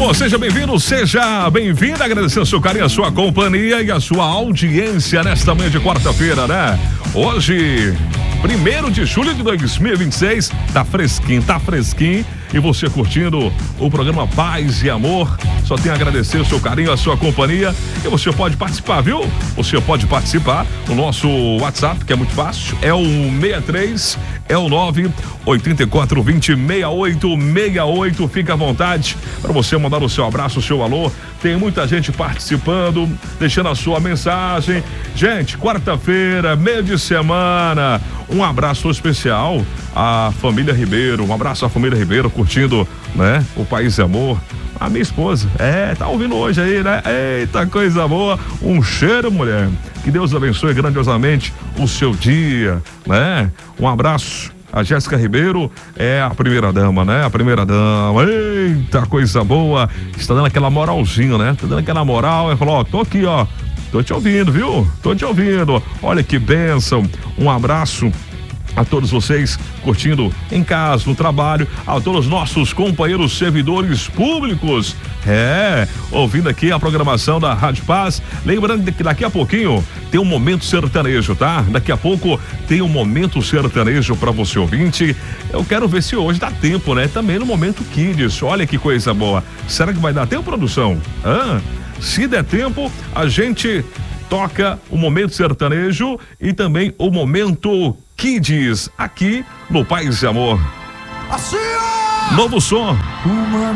amor, seja bem-vindo, seja bem-vinda, agradecendo o seu carinho, a sua companhia e a sua audiência nesta manhã de quarta-feira, né? Hoje, 1º de julho de 2026, tá fresquinho, e você curtindo o programa Paz e Amor, só tenho a agradecer o seu carinho, a sua companhia, e você pode participar, viu? Você pode participar no nosso WhatsApp, que é muito fácil, é o 63, é o 984206868, fica à vontade para você mandar o seu abraço, o seu alô, tem muita gente participando, deixando a sua mensagem. Gente, quarta-feira, meio de semana, um abraço especial à família Ribeiro, um abraço à família Ribeiro, curtindo, né, o País e Amor. A minha esposa, tá ouvindo hoje aí, né? Eita, coisa boa, um cheiro, mulher. Que Deus abençoe grandiosamente o seu dia, né? Um abraço. A Jéssica Ribeiro é a primeira dama, né? A primeira dama. Eita, coisa boa. Está dando aquela moralzinha, né? Tá dando aquela moral. Ela falou, tô aqui, tô te ouvindo, viu? Tô te ouvindo. Olha que bênção. Um abraço a todos vocês curtindo em casa, no trabalho, a todos os nossos companheiros servidores públicos, ouvindo aqui a programação da Rádio Paz. Lembrando que daqui a pouquinho tem um momento sertanejo, tá? Daqui a pouco tem um momento sertanejo para você ouvinte. Eu quero ver se hoje dá tempo, né? Também no momento Kids, olha que coisa boa. Será que vai dar tempo, produção? Se der tempo, a gente toca o momento sertanejo e também o momento Kids aqui no Paz e Amor. Assim, novo som.